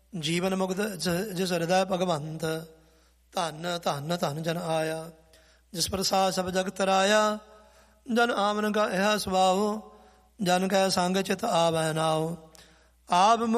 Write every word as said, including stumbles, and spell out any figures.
ਜੀਵਨ ਮੁਕਤ ਜਿਸ ਹਿਰਦੈ ਭਗਵੰਤ, ਧਨ ਧਨ ਧਨ ਜਨ ਆਇਆ। ਜਿਸ ਪ੍ਰਸਾਦ ਸਭ ਜਗਤ ਰਾਇਆ, ਜਨ ਆਮਨ ਕਾ ਇਹ ਸੁਭਾਉ, ਜਨ ਕੈ ਸੰਗ ਚਿਤ ਆਵੈ ਨਾਉ। ਆਪ